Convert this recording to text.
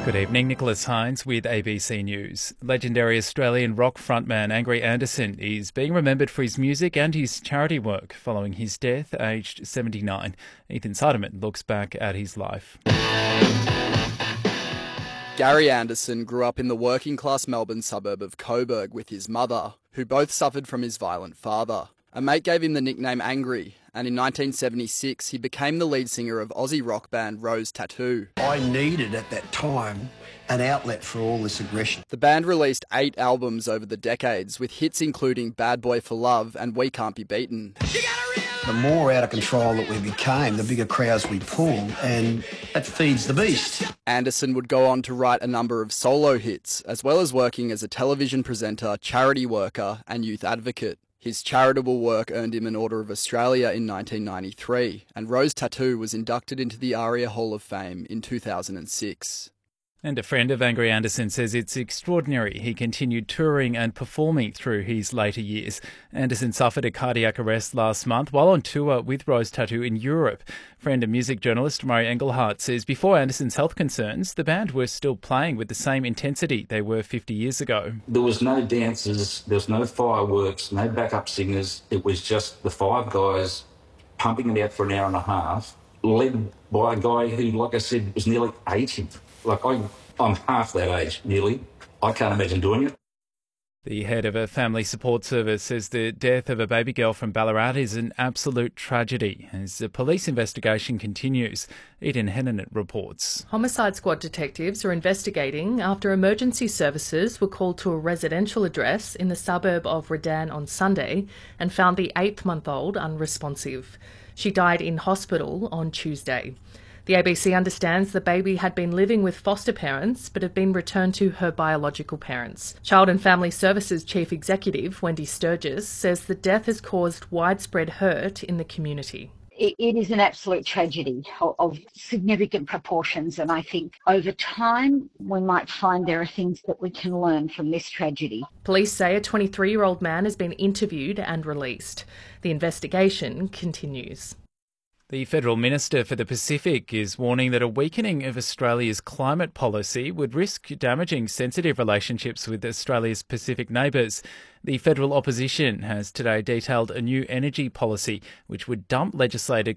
Good evening, Nicholas Hines with ABC News. Legendary Australian rock frontman Angry Anderson is being remembered for his music and his charity work following his death, aged 79. Ethan Sideman looks back at his life. Gary Anderson grew up in the working-class Melbourne suburb of Coburg with his mother, who both suffered from his violent father. A mate gave him the nickname Angry, and in 1976 he became the lead singer of Aussie rock band Rose Tattoo. I needed at that time an outlet for all this aggression. The band released 8 albums over the decades, with hits including Bad Boy for Love and We Can't Be Beaten. The more out of control that we became, the bigger crowds we pulled, and that feeds the beast. Anderson would go on to write a number of solo hits, as well as working as a television presenter, charity worker and youth advocate. His charitable work earned him an Order of Australia in 1993, and Rose Tattoo was inducted into the ARIA Hall of Fame in 2006. And a friend of Angry Anderson says it's extraordinary he continued touring and performing through his later years. Anderson suffered a cardiac arrest last month while on tour with Rose Tattoo in Europe. Friend and music journalist Murray Engelhardt says before Anderson's health concerns, the band were still playing with the same intensity they were 50 years ago. There was no dancers, there was no fireworks, no backup singers. It was just the 5 guys pumping it out for an hour and a half, led by a guy who, like I said, was nearly 80. I'm half that age, nearly. I can't imagine doing it. The head of a family support service says the death of a baby girl from Ballarat is an absolute tragedy as the police investigation continues. Eden Hennan reports. Homicide Squad detectives are investigating after emergency services were called to a residential address in the suburb of Redan on Sunday and found the 8-month-old unresponsive. She died in hospital on Tuesday. The ABC understands the baby had been living with foster parents but had been returned to her biological parents. Child and Family Services Chief Executive Wendy Sturgis says the death has caused widespread hurt in the community. It is an absolute tragedy of significant proportions, and I think over time we might find there are things that we can learn from this tragedy. Police say a 23-year-old man has been interviewed and released. The investigation continues. The Federal Minister for the Pacific is warning that a weakening of Australia's climate policy would risk damaging sensitive relationships with Australia's Pacific neighbours. The federal opposition has today detailed a new energy policy which would dump legislated